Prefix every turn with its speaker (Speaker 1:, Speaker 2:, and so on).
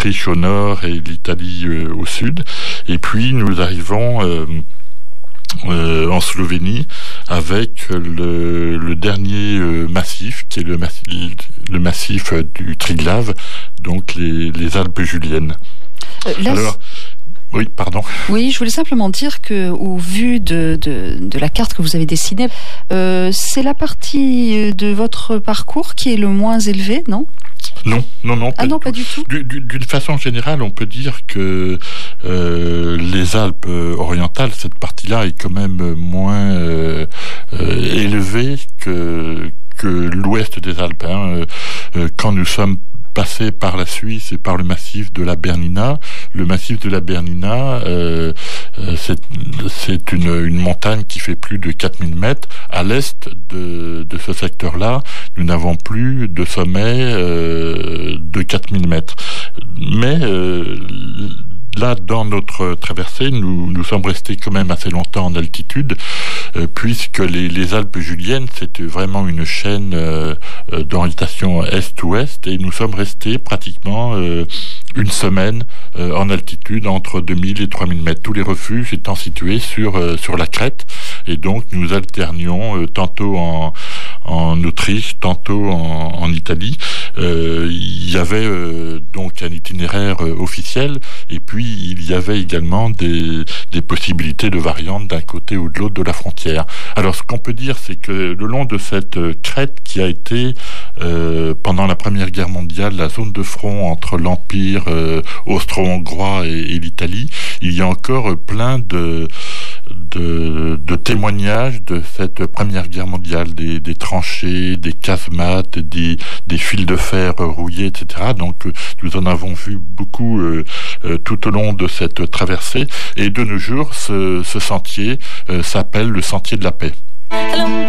Speaker 1: l'Autriche au nord et l'Italie au sud. Et puis nous arrivons en Slovénie avec le dernier massif, qui est le massif du Triglav, donc les Alpes juliennes. Alors, oui, pardon.
Speaker 2: Oui, je voulais simplement dire que, au vu de la carte que vous avez dessinée, c'est la partie de votre parcours qui est le moins élevée, non ?
Speaker 1: Non,
Speaker 2: pas du tout.
Speaker 1: D'une façon générale, on peut dire que les Alpes orientales, cette partie-là est quand même moins élevée que l'ouest des Alpes. Quand nous sommes passés par la Suisse et par le massif de la Bernina. Le massif de la Bernina, c'est une montagne qui fait plus de 4000 mètres. À l'est de ce secteur-là, nous n'avons plus de sommet de 4000 mètres. Mais là, dans notre traversée, nous sommes restés quand même assez longtemps en altitude, puisque les Alpes juliennes, c'est vraiment une chaîne d'orientation est-ouest, et nous sommes restés pratiquement une semaine en altitude entre 2000 et 3000 mètres. Tous les refuges étant situés sur la crête, et donc nous alternions tantôt en Autriche, tantôt en Italie. Il y avait donc un itinéraire officiel, et puis il y avait également des possibilités de variantes d'un côté ou de l'autre de la frontière. Alors ce qu'on peut dire, c'est que le long de cette crête qui a été pendant la Première Guerre mondiale la zone de front entre l'Empire austro-hongrois et l'Italie, il y a encore plein de témoignages de cette Première Guerre mondiale, des tranchées, des casemates, des fils de fer rouillés, etc. Donc nous en avons vu beaucoup tout au long de cette traversée, et de nos jours ce sentier s'appelle le Sentier de la Paix.